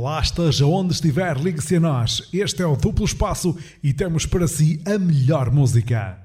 Olá, esteja onde estiver, ligue-se a nós. Este é o Duplo Espaço e temos para si a melhor música.